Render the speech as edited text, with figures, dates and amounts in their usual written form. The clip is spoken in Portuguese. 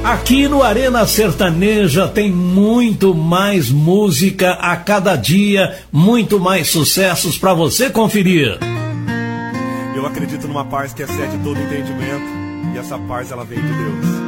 Aqui no Arena Sertaneja tem muito mais música a cada dia, muito mais sucessos para você conferir. Eu acredito numa paz que excede todo entendimento, e essa paz ela vem de Deus.